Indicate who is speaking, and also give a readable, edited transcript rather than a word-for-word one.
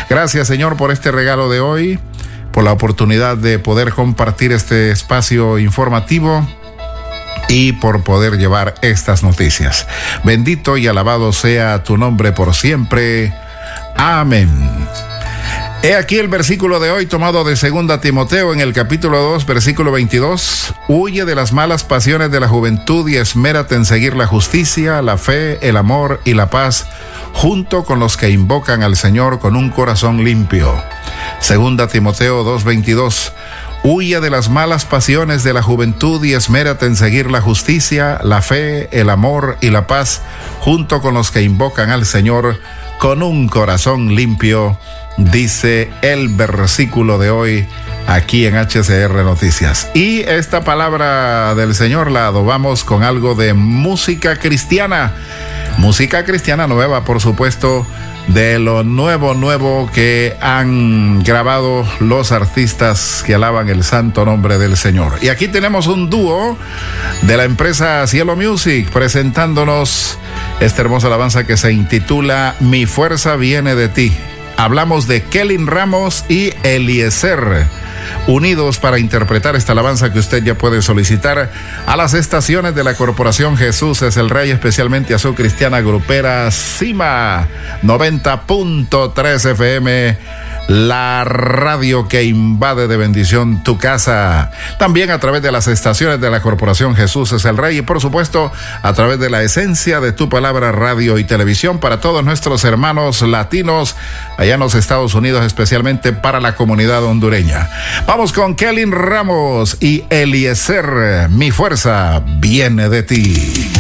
Speaker 1: Gracias, Señor, por este regalo de hoy, por la oportunidad de poder compartir este espacio informativo y por poder llevar estas noticias. Bendito y alabado sea tu nombre por siempre. Amén. He aquí el versículo de hoy tomado de 2 Timoteo en el capítulo 2, versículo 22. Huye de las malas pasiones de la juventud y esmérate en seguir la justicia, la fe, el amor y la paz, junto con los que invocan al Señor con un corazón limpio. 2 Timoteo 2:22. Huye de las malas pasiones de la juventud y esmérate en seguir la justicia, la fe, el amor y la paz, junto con los que invocan al Señor con un corazón limpio, dice el versículo de hoy aquí en HCR Noticias. Y esta palabra del Señor la adobamos con algo de música cristiana nueva, por supuesto, de lo nuevo que han grabado los artistas que alaban el santo nombre del Señor. Y aquí tenemos un dúo de la empresa Cielo Music presentándonos esta hermosa alabanza que se intitula Mi fuerza viene de ti. Hablamos de Kelin Ramos y Eliezer, unidos para interpretar esta alabanza que usted ya puede solicitar a las estaciones de la Corporación Jesús es el Rey, especialmente a su cristiana grupera CIMA 90.3 FM, la radio que invade de bendición tu casa. También a través de las estaciones de la Corporación Jesús es el Rey y por supuesto a través de la esencia de tu palabra, radio y televisión para todos nuestros hermanos latinos allá en los Estados Unidos, especialmente para la comunidad hondureña. Vamos con Kelin Ramos y Eliezer, Mi fuerza viene de ti.